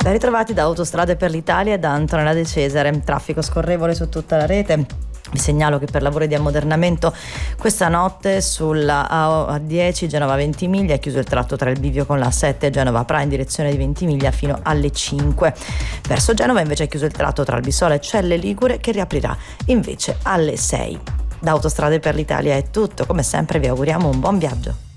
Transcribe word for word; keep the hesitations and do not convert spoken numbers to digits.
Ben ritrovati da Autostrade per l'Italia e da Antonella De Cesare. Traffico scorrevole su tutta la rete. Vi segnalo che per lavori di ammodernamento questa notte sulla A dieci Genova Ventimiglia è chiuso il tratto tra il bivio con la A sette Genova Pra in direzione di Ventimiglia fino alle cinque. Verso Genova invece è chiuso il tratto tra Albissola e Celle Ligure, che riaprirà invece alle sei. Da Autostrade per l'Italia è tutto, come sempre vi auguriamo un buon viaggio.